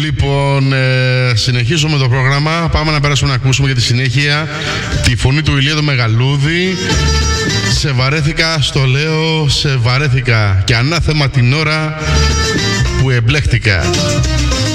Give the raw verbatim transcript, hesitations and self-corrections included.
Λοιπόν, ε, συνεχίζουμε το πρόγραμμα. Πάμε να περάσουμε να ακούσουμε για τη συνέχεια τη φωνή του Ηλία το Μεγαλούδη. Σε βαρέθηκα, στο λέω, σε βαρέθηκα. Και ανάθεμα την ώρα που εμπλέχτηκα.